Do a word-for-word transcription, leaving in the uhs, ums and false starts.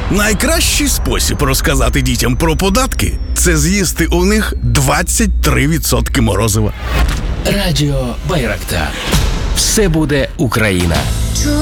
Найкращий спосіб розказати дітям про податки – це з'їсти у них двадцять три відсотки морозива. Радіо Байрактар. Все буде Україна.